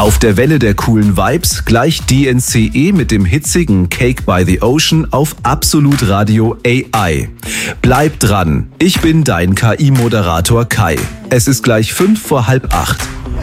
Auf der Welle der coolen Vibes gleich DNCE mit dem hitzigen Cake by the Ocean auf Absolut Radio AI. Bleib dran, ich bin dein KI-Moderator Kai. Es ist gleich 7:55.